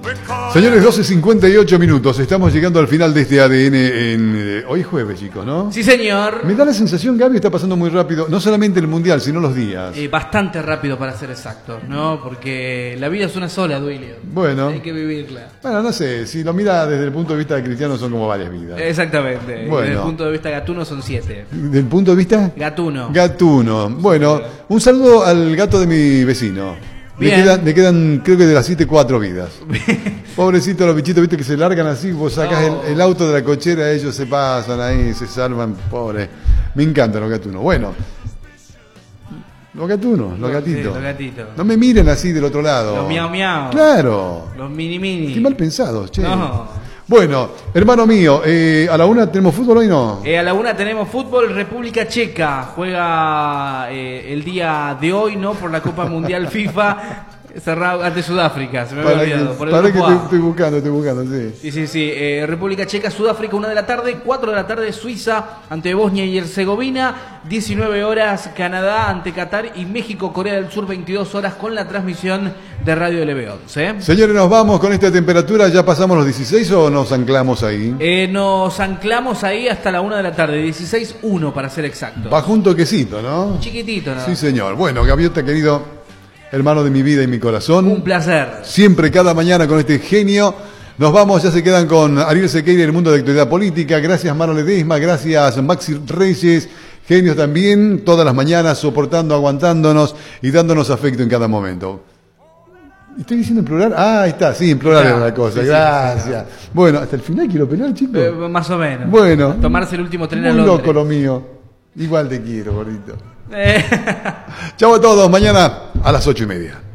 Señores, 12:58 minutos. Estamos llegando al final de este ADN hoy es jueves, chicos, ¿no? Sí, señor. Me da la sensación, Gaby, está pasando muy rápido, no solamente el Mundial, sino los días. Bastante rápido para ser exacto, ¿no? Porque la vida es una sola, Duilio. Bueno. Hay que vivirla. Bueno, no sé, si lo mira desde el punto de vista de cristiano son como varias vidas. Exactamente. Bueno. Desde el punto de vista gatuno son 7. ¿Del punto de vista? Gatuno. Gatuno. Bueno, un saludo al gato de mi vecino. Bien. Le quedan, creo que de las 7, 4 vidas. Pobrecito los bichitos, viste que se largan así, vos sacás el auto de la cochera, ellos se pasan ahí, se salvan, pobre. Me encantan los gatunos. Bueno, los gatunos, los gatitos. Sí, los gatitos. No me miren así del otro lado. Los miau miau. Claro. Los mini mini. Qué mal pensados, che. No. Bueno, hermano mío, a la 1 tenemos fútbol hoy, ¿no? A la 1 tenemos fútbol. República Checa juega el día de hoy, ¿no? Por la Copa Mundial FIFA. Cerrado ante Sudáfrica, se me había olvidado. Para que estoy buscando, sí. Sí. República Checa, Sudáfrica, 1 de la tarde, 4 de la tarde, Suiza ante Bosnia y Herzegovina, 19 horas, Canadá ante Qatar y México, Corea del Sur, 22 horas con la transmisión de Radio LB11. Señores, nos vamos con esta temperatura, ¿ya pasamos los 16 o nos anclamos ahí? Nos anclamos ahí hasta la 1 de la tarde, 16:1 para ser exacto. Bajo un toquecito, ¿no? Chiquitito, ¿no? Sí, señor. Bueno, Gaviota, querido, hermano de mi vida y mi corazón. Un placer. Siempre, cada mañana con este genio. Nos vamos, ya se quedan con Ariel Sequeira en el mundo de la actualidad política. Gracias, Mano Ledesma. Gracias, Maxi Reyes. Genios también, todas las mañanas, soportando, aguantándonos y dándonos afecto en cada momento. ¿Estoy diciendo en plural? Ah, ahí está, sí, en plural era la cosa. Sí, Gracias. Sí. Bueno, hasta el final quiero pelear, chicos. Más o menos. Bueno. Tomarse el último tren a Muy Londres. loco lo mío. Igual te quiero, gordito. Chau a todos, mañana a las 8:30.